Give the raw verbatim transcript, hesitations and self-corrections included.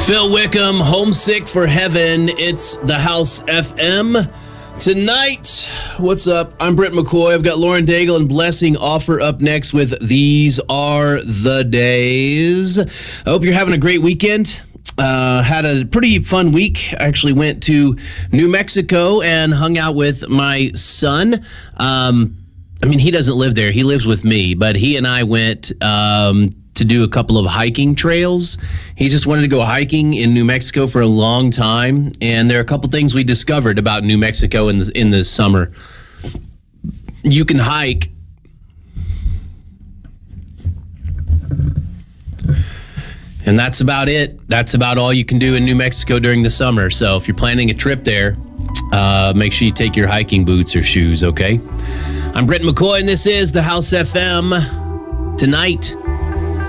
Phil Wickham, Homesick for Heaven. It's the House F M. Tonight, what's up? I'm Brent McCoy. I've got Lauren Daigle and Blessing Offer up next with These Are the Days. I hope you're having a great weekend. Uh, had a pretty fun week. I actually went to New Mexico and hung out with my son. Um, I mean, he doesn't live there. He lives with me, but he and I went um, to do a couple of hiking trails. He just wanted to go hiking in New Mexico for a long time, and there are a couple things we discovered about New Mexico in the, in the summer. You can hike and that's about it. That's about all you can do in New Mexico during the summer. So if you're planning a trip there, uh, make sure you take your hiking boots or shoes, okay? I'm Brent McCoy, and this is the House F M. Tonight,